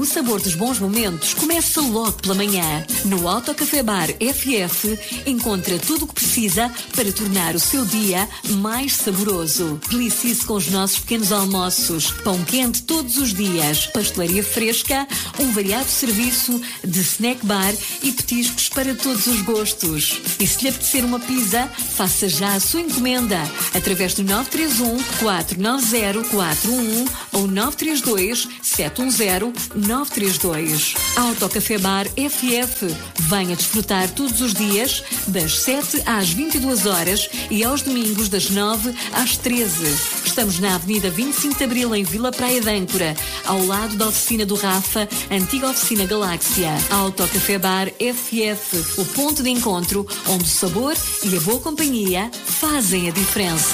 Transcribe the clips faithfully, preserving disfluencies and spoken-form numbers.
O sabor dos bons momentos começa logo pela manhã. No Autocafé Bar F F, encontra tudo o que precisa para tornar o seu dia mais saboroso. Delicie-se com os nossos pequenos almoços, pão quente todos os dias, pastelaria fresca, um variado serviço de snack bar e petiscos para todos os gostos. E se lhe apetecer uma pizza, faça já a sua encomenda através do nove três um, quatro nove zero, quatro um ou nove três dois, sete um zero, nove três dois. Autocafé Bar F F. Venha desfrutar todos os dias das sete às vinte e duas horas e aos domingos das nove às treze. Estamos na Avenida vinte e cinco de Abril, em Vila Praia de Âncora, ao lado da oficina do Rafa, antiga oficina Galáxia. Autocafé Bar F F, o ponto de encontro onde o sabor e a boa companhia fazem a diferença.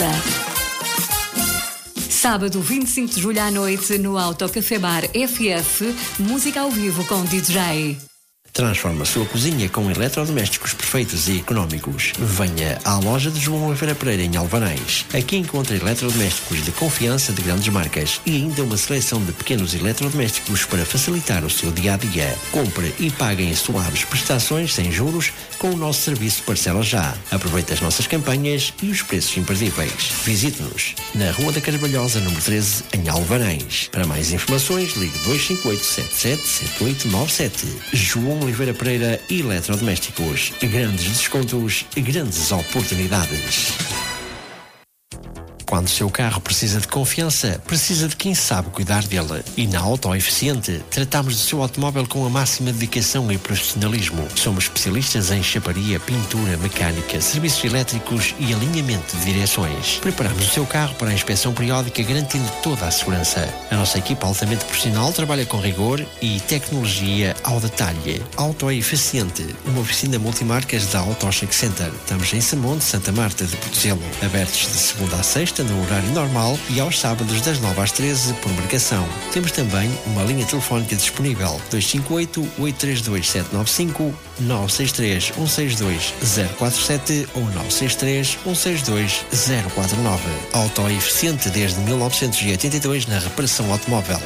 Sábado, vinte e cinco de julho à noite, no Autocafé Bar F F, música ao vivo com D J. Transforma a sua cozinha com eletrodomésticos perfeitos e económicos. Venha à loja de João Oliveira Pereira, em Alvarães. Aqui encontra eletrodomésticos de confiança de grandes marcas e ainda uma seleção de pequenos eletrodomésticos para facilitar o seu dia-a-dia. Compre e pague em suaves prestações sem juros com o nosso serviço Parcela Já. Aproveite as nossas campanhas e os preços imperdíveis. Visite-nos na Rua da Carvalhosa, número treze, em Alvarães. Para mais informações, ligue dois cinco oito, sete sete sete oito nove sete. João Oliveira Pereira Eletrodomésticos. Grandes descontos, grandes oportunidades. Quando o seu carro precisa de confiança, precisa de quem sabe cuidar dele. E na Auto Eficiente, tratamos do seu automóvel com a máxima dedicação e profissionalismo. Somos especialistas em chaparia, pintura, mecânica, serviços elétricos e alinhamento de direções. Preparamos o seu carro para a inspeção periódica, garantindo toda a segurança. A nossa equipa altamente profissional trabalha com rigor e tecnologia ao detalhe. Auto Eficiente, uma oficina multimarcas da Auto Check Center. Estamos em Samonte, Santa Marta de Portozelo. Abertos de segunda a sexta, no horário normal, e aos sábados das nove às treze por marcação. Temos também uma linha telefónica disponível: dois cinco oito, oito três dois, sete nove cinco, nove seis três, um seis dois, zero quatro sete ou nove seis três, um seis dois, zero quatro nove. Auto Eficiente desde mil novecentos e oitenta e dois na reparação automóvel.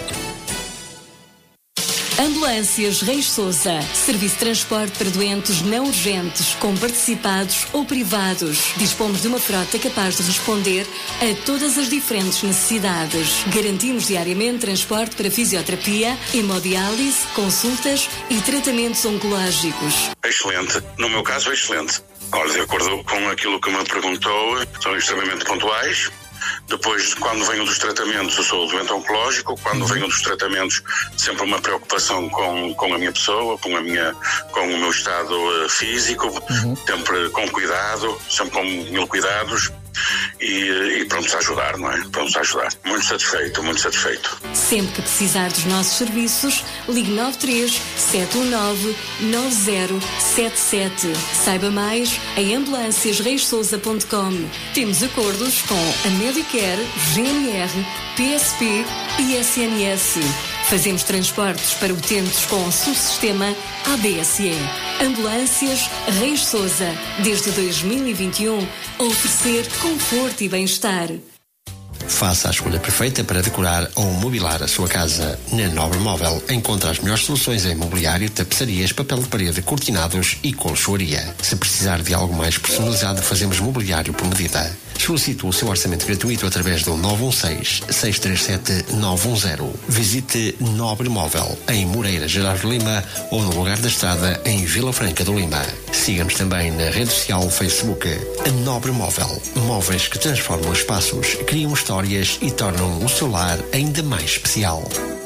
Ambulâncias Reis Sousa. Serviço de transporte para doentes não urgentes, com participados ou privados. Dispomos de uma frota capaz de responder a todas as diferentes necessidades. Garantimos diariamente transporte para fisioterapia, hemodiálise, consultas e tratamentos oncológicos. Excelente. No meu caso, é excelente. Olha, de acordo com aquilo que me perguntou, são extremamente pontuais. Depois, quando venho dos tratamentos, eu sou doente oncológico. Quando venho dos tratamentos, sempre uma preocupação com, com a minha pessoa, com, a minha, com o meu estado uh, físico, uhum. Sempre com cuidado, sempre com mil cuidados. E, e pronto a ajudar, não é? Pronto a ajudar. Muito satisfeito, muito satisfeito. Sempre que precisar dos nossos serviços, ligue nove três sete um nove nove zero sete sete. Saiba mais em ambulâncias reis sousa ponto com. Temos acordos com a Medicare, G N R, P S P e S N S. Fazemos transportes para utentes com subsistema A B S E. Ambulâncias Reis Sousa, desde dois mil e vinte e um, a oferecer conforto e bem-estar. Faça a escolha perfeita para decorar ou mobilar a sua casa. Na Nobre Móvel encontra as melhores soluções em mobiliário, tapeçarias, papel de parede, cortinados e colchoaria. Se precisar de algo mais personalizado, fazemos mobiliário por medida. Solicite o seu orçamento gratuito através do nove um seis, seis três sete, nove um zero. Visite Nobre Móvel em Moreira, Gerardo Lima, ou no Lugar da Estrada, em Vila Franca do Lima. Siga-nos também na rede social Facebook. A Nobre Móvel. Móveis que transformam espaços, criam histórias e tornam o seu lar ainda mais especial.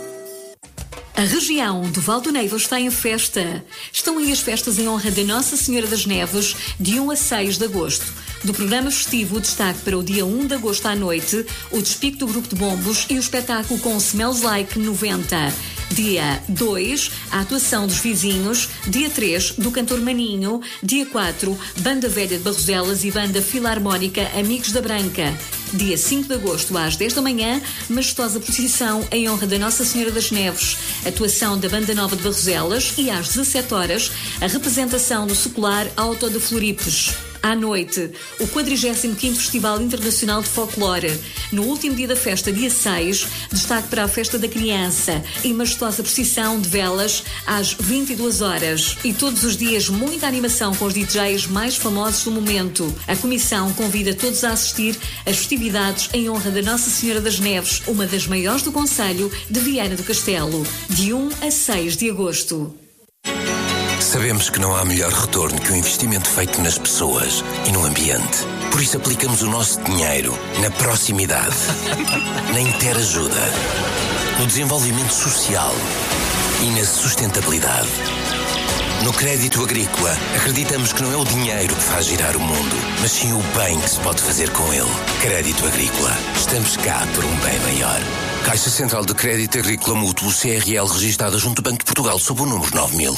A região do Val do Neiva está em festa. Estão aí as festas em honra da Nossa Senhora das Neves, de um a seis de agosto. Do programa festivo, o destaque para o dia um de agosto à noite, o despique do grupo de bombos e o espetáculo com Smells Like noventa. Dia dois, a atuação dos vizinhos. Dia três, do cantor Maninho. Dia quatro, Banda Velha de Barroselas e Banda Filarmónica Amigos da Branca. Dia cinco de agosto, às dez da manhã, majestosa procissão em honra da Nossa Senhora das Neves. Atuação da Banda Nova de Barroselas e às dezassete horas, a representação do Secular Auto de Floripes. À noite, o quadragésimo quinto Festival Internacional de Folclore. No último dia da festa, dia seis, destaque para a Festa da Criança e majestosa procissão de velas às vinte e duas horas. E todos os dias, muita animação com os D Js mais famosos do momento. A Comissão convida todos a assistir às festividades em honra da Nossa Senhora das Neves, uma das maiores do concelho de Viana do Castelo, de um a seis de agosto. Sabemos que não há melhor retorno que o investimento feito nas pessoas e no ambiente. Por isso aplicamos o nosso dinheiro na proximidade, na interajuda, no desenvolvimento social e na sustentabilidade. No crédito agrícola, acreditamos que não é o dinheiro que faz girar o mundo, mas sim o bem que se pode fazer com ele. Crédito agrícola. Estamos cá por um bem maior. Caixa Central de Crédito Agrícola Mútuo C R L, registada junto ao Banco de Portugal sob o número nove mil.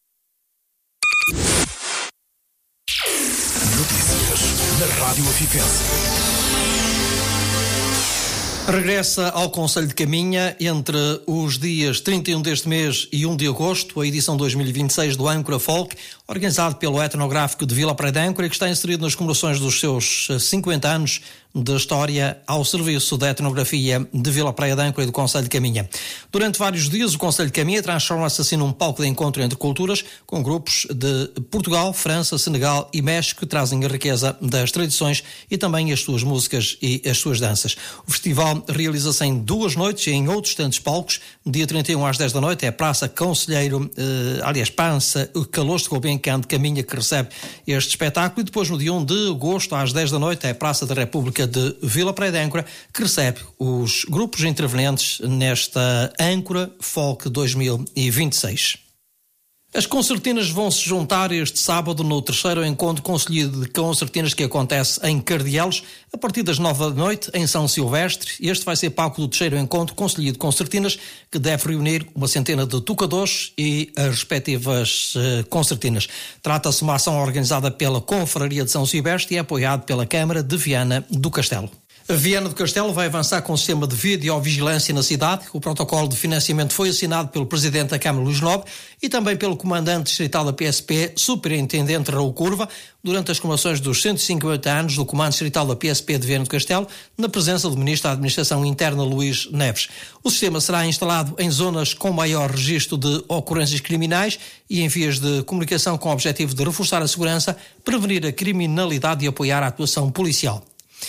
Notícias na Rádio Afifense. Regressa ao Concelho de Caminha entre os dias trinta e um deste mês e um de agosto, a edição dois mil e vinte e seis do Âncora Folk, organizado pelo Etnográfico de Vila Praia de Âncora, que está inserido nas comemorações dos seus cinquenta anos de história ao serviço da etnografia de Vila Praia de Âncora e do Concelho de Caminha. Durante vários dias, o Concelho de Caminha transforma-se assim num palco de encontro entre culturas, com grupos de Portugal, França, Senegal e México que trazem a riqueza das tradições e também as suas músicas e as suas danças. O festival realiza-se em duas noites e em outros tantos palcos. Dia trinta e um às dez da noite é a Praça Conselheiro, eh, aliás, Pança, Calor de Gulbenkian de Caminha, que recebe este espetáculo, e depois no dia um de agosto às dez da noite é a Praça da República de Vila Praia de Âncora, que recebe os grupos intervenientes nesta Âncora Folk dois mil e vinte e seis. As concertinas vão se juntar este sábado no terceiro encontro concelhio de concertinas que acontece em Cardielos, a partir das nove da noite, em São Silvestre. Este vai ser palco do terceiro encontro concelhio de concertinas, que deve reunir uma centena de tocadores e as respectivas uh, concertinas. Trata-se de uma ação organizada pela Confraria de São Silvestre e é apoiado pela Câmara de Viana do Castelo. A Viana do Castelo vai avançar com o sistema de videovigilância na cidade. O protocolo de financiamento foi assinado pelo Presidente da Câmara, Luís Nobre, e também pelo Comandante Distrital da P S P, Superintendente Raul Curva, durante as comemorações dos cento e cinquenta anos do Comando Distrital da P S P de Viana do Castelo, na presença do Ministro da Administração Interna, Luís Neves. O sistema será instalado em zonas com maior registro de ocorrências criminais e em vias de comunicação com o objetivo de reforçar a segurança, prevenir a criminalidade e apoiar a atuação policial.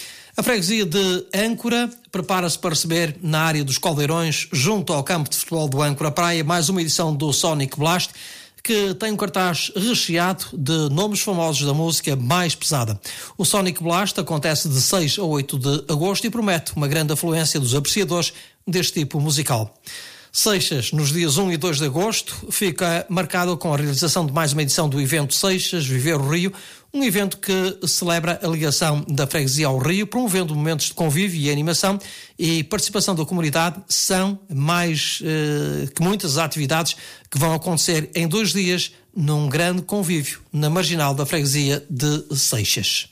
A freguesia de Âncora prepara-se para receber na área dos Caldeirões, junto ao campo de futebol do Âncora Praia, mais uma edição do Sonic Blast, que tem um cartaz recheado de nomes famosos da música mais pesada. O Sonic Blast acontece de seis a oito de agosto e promete uma grande afluência dos apreciadores deste tipo musical. Seixas, nos dias um e dois de agosto, fica marcado com a realização de mais uma edição do evento Seixas Viver o Rio, um evento que celebra a ligação da freguesia ao Rio, promovendo momentos de convívio e animação e participação da comunidade. São mais eh, que muitas atividades que vão acontecer em dois dias num grande convívio na marginal da freguesia de Seixas.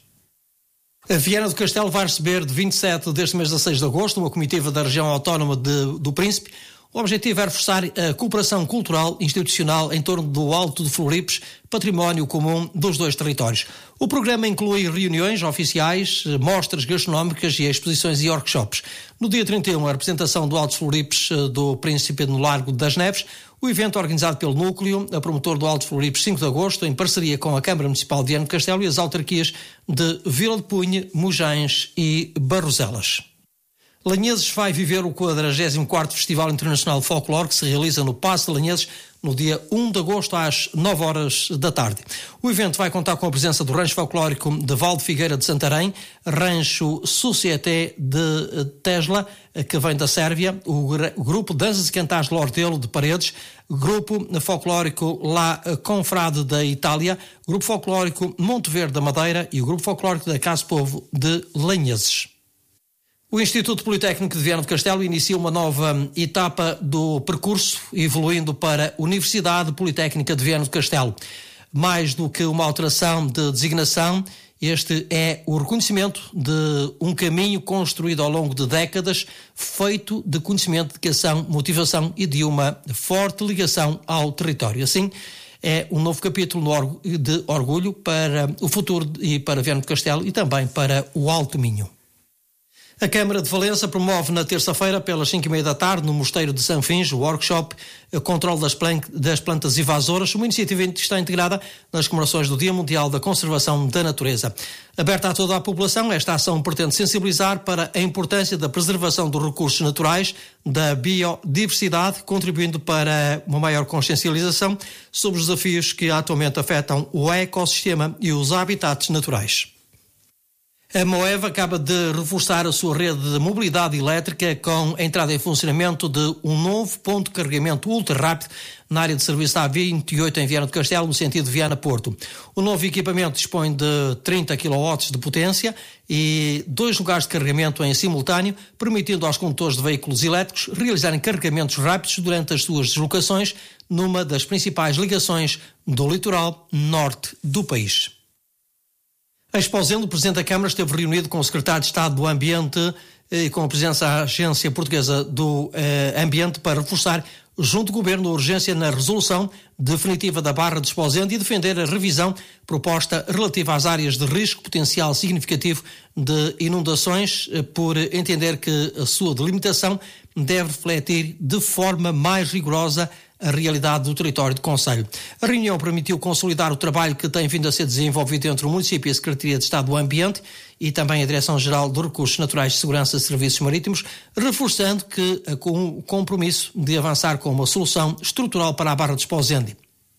A Viana do Castelo vai receber de vinte e sete deste mês a seis de agosto uma comitiva da região autónoma de, do Príncipe. O objetivo é reforçar a cooperação cultural institucional em torno do Alto de Floripes, património comum dos dois territórios. O programa inclui reuniões oficiais, mostras gastronómicas e exposições e workshops. No dia trinta e um, a representação do Alto de Floripes do Príncipe no Largo das Neves. O evento organizado pelo Núcleo, a promotor do Alto de Floripes, cinco de agosto, em parceria com a Câmara Municipal de Viana do Castelo e as autarquias de Vila de Punha, Mujães e Barroselas. Lanheses vai viver o quadragésimo quarto Festival Internacional de Folclore, que se realiza no Paço de Lanheses no dia um de agosto às nove horas da tarde. O evento vai contar com a presença do Rancho Folclórico de Val de Figueira de Santarém, Rancho Société de Tesla, que vem da Sérvia, o Grupo Danças e Cantares de Lordelo de Paredes, Grupo Folclórico La Confrade da Itália, Grupo Folclórico Monte Verde da Madeira e o Grupo Folclórico da Casa Povo de Lanheses. O Instituto Politécnico de Viana do Castelo inicia uma nova etapa do percurso, evoluindo para a Universidade Politécnica de Viana do Castelo. Mais do que uma alteração de designação, este é o reconhecimento de um caminho construído ao longo de décadas, feito de conhecimento, dedicação, motivação e de uma forte ligação ao território. Assim, é um novo capítulo de orgulho para o futuro e para Viana do Castelo e também para o Alto Minho. A Câmara de Valença promove na terça-feira, pelas cinco e meia da tarde, no Mosteiro de Sanfins, o workshop Controle das, plan- das Plantas Invasoras, uma iniciativa que está integrada nas comemorações do Dia Mundial da Conservação da Natureza. Aberta a toda a população, esta ação pretende sensibilizar para a importância da preservação dos recursos naturais, da biodiversidade, contribuindo para uma maior consciencialização sobre os desafios que atualmente afetam o ecossistema e os habitats naturais. A Moeva acaba de reforçar a sua rede de mobilidade elétrica com a entrada em funcionamento de um novo ponto de carregamento ultra rápido na área de serviço da A vinte e oito em Viana do Castelo, no sentido de Viana-Porto. O novo equipamento dispõe de trinta quilowatts de potência e dois lugares de carregamento em simultâneo, permitindo aos condutores de veículos elétricos realizarem carregamentos rápidos durante as suas deslocações numa das principais ligações do litoral norte do país. A Exposendo, o Presidente da Câmara esteve reunido com o Secretário de Estado do Ambiente e com a presença da Agência Portuguesa do eh, Ambiente para reforçar, junto do Governo, a urgência na resolução definitiva da Barra de Exposendo e defender a revisão proposta relativa às áreas de risco potencial significativo de inundações, por entender que a sua delimitação deve refletir de forma mais rigorosa a realidade do território do concelho. A reunião permitiu consolidar o trabalho que tem vindo a ser desenvolvido entre o município e a Secretaria de Estado do Ambiente e também a Direção-Geral de Recursos Naturais de Segurança e Serviços Marítimos, reforçando que com o compromisso de avançar com uma solução estrutural para a Barra de Exposendo.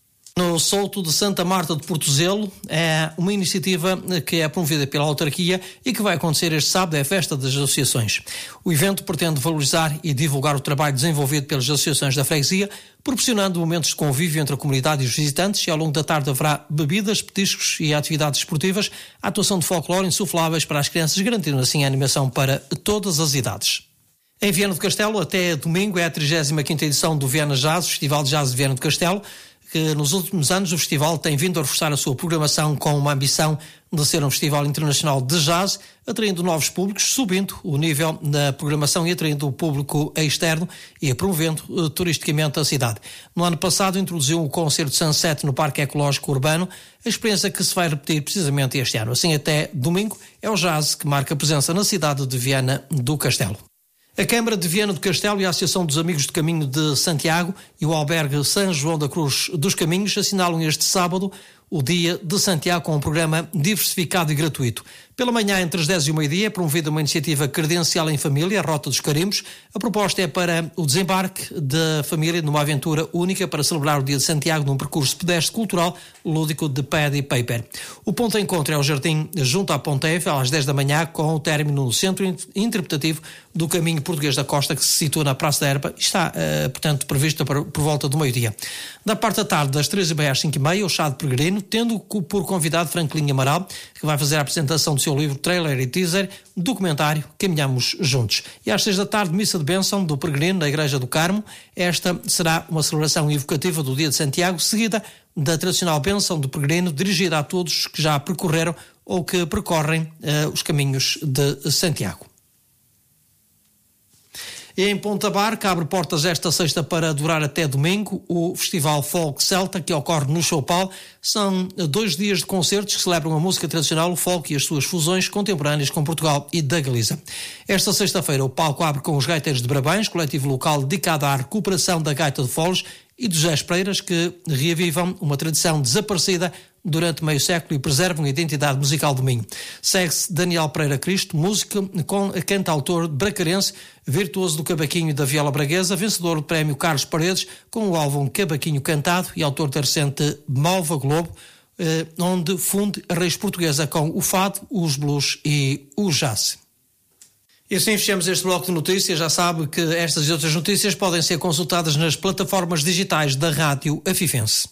No Souto de Santa Marta de Portozelo é uma iniciativa que é promovida pela autarquia e que vai acontecer este sábado, é a festa das associações. O evento pretende valorizar e divulgar o trabalho desenvolvido pelas associações da freguesia, proporcionando momentos de convívio entre a comunidade e os visitantes, e ao longo da tarde haverá bebidas, petiscos e atividades esportivas, a atuação de folclore insufláveis para as crianças, garantindo assim a animação para todas as idades. Em Viana do Castelo, até domingo, é a trigésima quinta edição do Viana Jazz, Festival de Jazz de Viana do Castelo, que nos últimos anos o festival tem vindo a reforçar a sua programação com uma ambição de ser um festival internacional de jazz, atraindo novos públicos, subindo o nível da programação e atraindo o público externo e promovendo uh, turisticamente a cidade. No ano passado introduziu o concerto Sunset no Parque Ecológico Urbano, a experiência que se vai repetir precisamente este ano. Assim, até domingo, é o jazz que marca presença na cidade de Viana do Castelo. A Câmara de Viana do Castelo e a Associação dos Amigos do Caminho de Santiago e o Albergue São João da Cruz dos Caminhos assinalam este sábado o Dia de Santiago com um programa diversificado e gratuito. Pela manhã, entre as dez e o meio-dia, é promovida uma iniciativa credencial em família, a Rota dos Carimbos. A proposta é para o desembarque da família numa aventura única para celebrar o Dia de Santiago num percurso pedestre cultural lúdico de pad e paper. O ponto de encontro é o Jardim junto à Ponte Eiffel, às dez da manhã, com o término no Centro Interpretativo do Caminho Português da Costa, que se situa na Praça da Erpa e está, uh, portanto, previsto por, por volta do meio-dia. Da parte da tarde, das três e meia às cinco e meia, o Chá de Peregrino, tendo por convidado Franklin Amaral, que vai fazer a apresentação do seu livro, trailer e teaser, documentário Caminhamos Juntos. E às seis da tarde, missa de bênção do Peregrino na Igreja do Carmo. Esta será uma celebração evocativa do Dia de Santiago, seguida da tradicional bênção do Peregrino, dirigida a todos que já percorreram ou que percorrem uh, os caminhos de Santiago. E em Ponta Barca abre portas esta sexta para durar até domingo o Festival Folk Celta, que ocorre no Choupal. São dois dias de concertos que celebram a música tradicional, o folk e as suas fusões contemporâneas com Portugal e da Galiza. Esta sexta-feira o palco abre com os Gaiteiros de Brabães, coletivo local dedicado à recuperação da gaita de foles, e dos José Espreiras, que reavivam uma tradição desaparecida durante meio século e preservam a identidade musical do Minho. Segue-se Daniel Pereira Cristo, músico com cantautor bracarense, virtuoso do cavaquinho e da viola braguesa, vencedor do prémio Carlos Paredes com o álbum Cavaquinho Cantado e autor da recente Malva Globo, eh, onde funde a raiz portuguesa com o fado, os blues e o jazz. E assim fechamos este bloco de notícias. Já sabe que estas e outras notícias podem ser consultadas nas plataformas digitais da Rádio Afifense.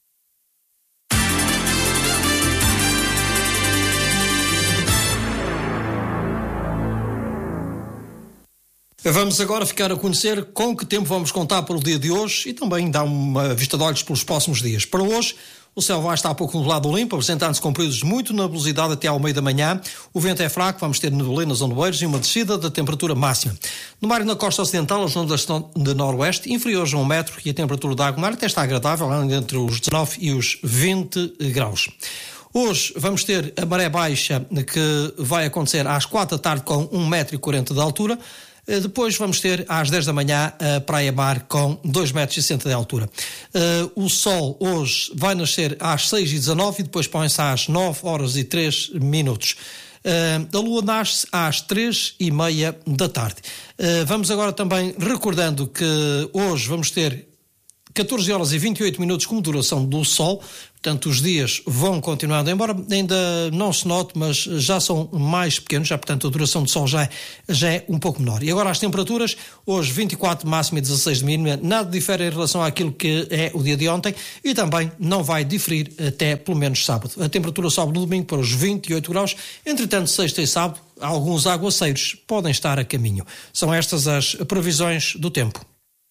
Vamos agora ficar a conhecer com que tempo vamos contar para o dia de hoje e também dar uma vista de olhos pelos próximos dias. Para hoje, O céu vai estar pouco nublado ou limpo, apresentando-se com períodos muito nebulosidade até ao meio da manhã. O vento é fraco, vamos ter neblinas ou nevoeiros e uma descida da temperatura máxima. No mar e na costa ocidental, as ondas de noroeste inferiores a um metro e a temperatura da água do mar até está agradável, entre os dezanove e os vinte graus. Hoje vamos ter a maré baixa, que vai acontecer às quatro da tarde com um metro e quarenta de altura. Depois vamos ter às dez da manhã a praia-mar com dois metros e sessenta de altura. Uh, o sol hoje vai nascer às seis e dezanove e depois põe-se às nove horas e três minutos. Uh, a lua nasce às três e meia da tarde. Uh, vamos agora também recordando que hoje vamos ter catorze horas e vinte e oito minutos como duração do sol, portanto os dias vão continuando, embora ainda não se note, mas já são mais pequenos, já portanto a duração do sol já é, já é um pouco menor. E agora as temperaturas, hoje vinte e quatro de máxima e dezasseis de mínima, nada difere em relação àquilo que é o dia de ontem e também não vai diferir até pelo menos sábado. A temperatura sobe no domingo para os vinte e oito graus, entretanto sexta e sábado alguns aguaceiros podem estar a caminho. São estas as previsões do tempo.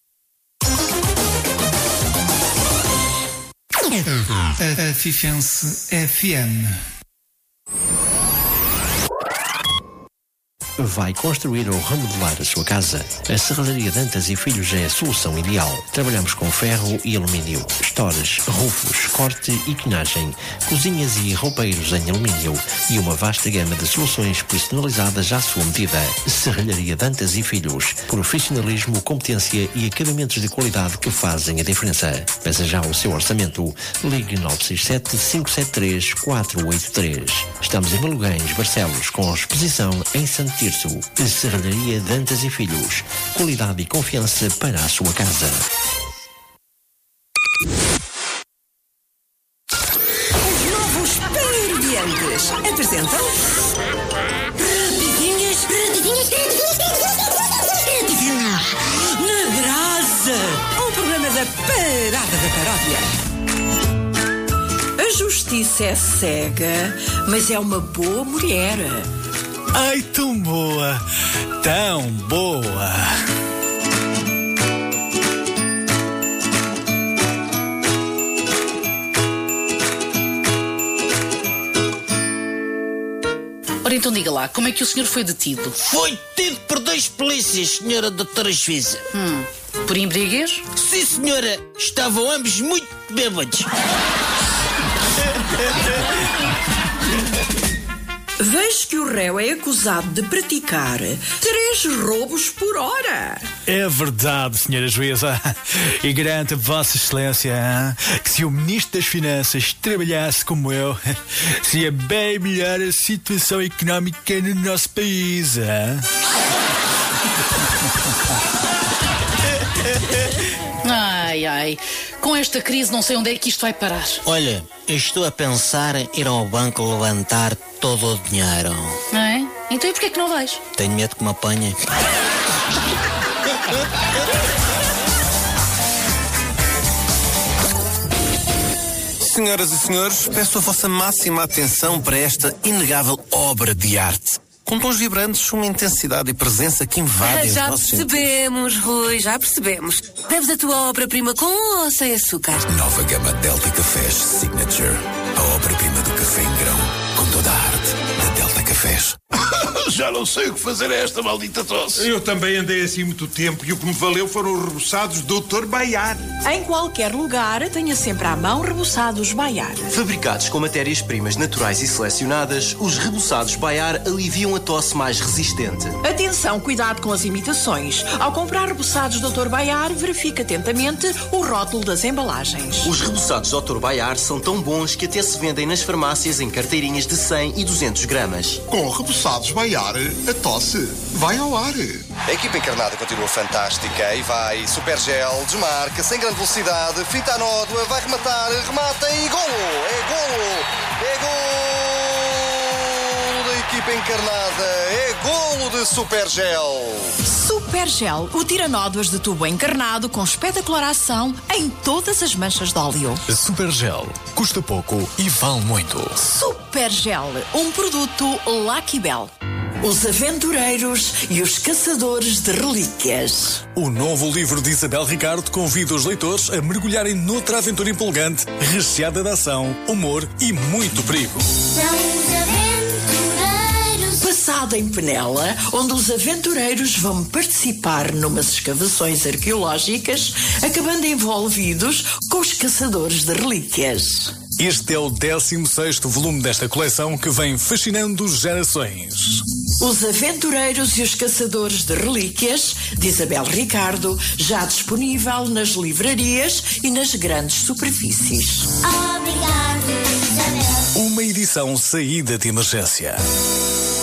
A, a Fifense F M. Vai construir ou remodelar a sua casa? A Serralharia Dantas e Filhos é a solução ideal. Trabalhamos com ferro e alumínio, estores, rufos, corte e quinagem, cozinhas e roupeiros em alumínio e uma vasta gama de soluções personalizadas à sua medida. Serralharia Dantas e Filhos. Profissionalismo, competência e acabamentos de qualidade que fazem a diferença. Peça já o seu orçamento. Ligue nove seis sete, cinco sete três, quatro oito três. Estamos em Malugães, Barcelos, com exposição em Santo Tirso. Serralharia Dantas e Filhos. Qualidade e confiança para a sua casa. Os novos Perdientes apresentam Rapidinhas, rapidinhas, rapidinhas na Brasa, o programa da Parada da Paródia. A justiça é cega, mas é uma boa mulher. Ai, tão boa, tão boa. Ora, então diga lá, como é que o senhor foi detido? Foi detido por dois polícias, senhora doutora juíza. Hum, por embriaguez? Sim, senhora, estavam ambos muito bêbados. Vejo que o réu é acusado de praticar três roubos por hora. É verdade, senhora juíza. E garanto a Vossa Excelência que se o Ministro das Finanças trabalhasse como eu, seria bem melhor a situação económica no nosso país. Ai, ai. Com esta crise não sei onde é que isto vai parar. Olha, eu estou a pensar em ir ao banco levantar todo o dinheiro. Não é? Então e porquê que não vais? Tenho medo que me apanhe. Senhoras e senhores, peço a vossa máxima atenção para esta inegável obra de arte. Com tons vibrantes, uma intensidade e presença que invadem Já os nossos percebemos, sentidos. Rui, já percebemos. Deves a tua obra-prima com ou sem açúcar? Nova gama Delta Cafés Signature. A obra-prima do café em grão, com toda a arte da Delta Cafés. Já não sei o que fazer a esta maldita tosse. Eu também andei assim muito tempo e o que me valeu foram os reboçados doutor Baiar. Em qualquer lugar, tenha sempre à mão reboçados Baiar. Fabricados com matérias-primas naturais e selecionadas, os reboçados Baiar aliviam a tosse mais resistente. Atenção, cuidado com as imitações. Ao comprar reboçados doutor Baiar, verifique atentamente o rótulo das embalagens. Os reboçados doutor Baiar são tão bons que até se vendem nas farmácias em carteirinhas de cem e duzentos gramas. Com reboçados Baiar, a tosse vai ao ar. A equipa encarnada continua fantástica e vai super gel, desmarca, sem grande velocidade, fita a nódoa, vai rematar, remata e golo! É golo! É golo da equipa encarnada! É golo de super gel! Super Gel, o tiranódoas de tubo encarnado com espetacular ação em todas as manchas de óleo. Super Gel, custa pouco e vale muito. Super Gel, um produto Lucky Bell. Os Aventureiros e os Caçadores de Relíquias. O novo livro de Isabel Ricardo convida os leitores a mergulharem noutra aventura empolgante, recheada de ação, humor e muito perigo. Passada em Penela, onde os aventureiros vão participar numas escavações arqueológicas, acabando envolvidos com os caçadores de relíquias. Este é o décimo sexto volume desta coleção que vem fascinando gerações. Os Aventureiros e os Caçadores de Relíquias, de Isabel Ricardo, já disponível nas livrarias e nas grandes superfícies. Obrigado, Isabel. Uma edição saída de emergência.